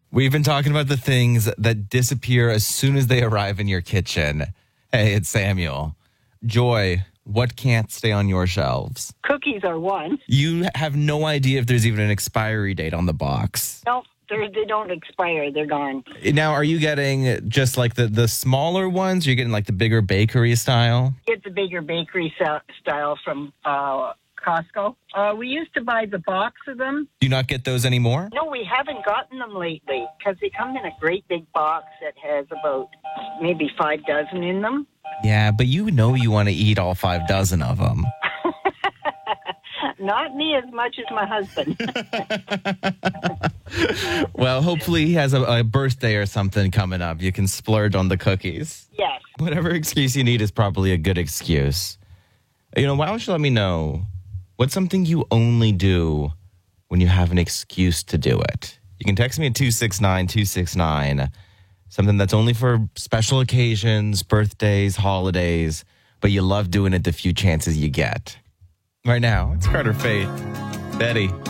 We've been talking about the things that disappear as soon as they arrive in your kitchen. Hey, it's Samuel. Joy, what can't stay on your shelves? Cookies are one. You have no idea if there's even an expiry date on the box. No, they don't expire. They're gone. Now, are you getting just like the smaller ones? Or are you getting like the bigger bakery style? Get the bigger bakery style from Costco. We used to buy the box of them. Do you not get those anymore? No, we haven't gotten them lately because they come in a great big box that has about maybe 5 dozen in them. Yeah, but you know you want to eat all 5 dozen of them. Not me as much as my husband. Well, hopefully he has a birthday or something coming up. You can splurge on the cookies. Yes. Whatever excuse you need is probably a good excuse. You know, why don't you let me know what's something you only do when you have an excuse to do it? You can text me at 269-269. Something that's only for special occasions, birthdays, holidays, but you love doing it the few chances you get. Right now, it's Carter Faith. Betty.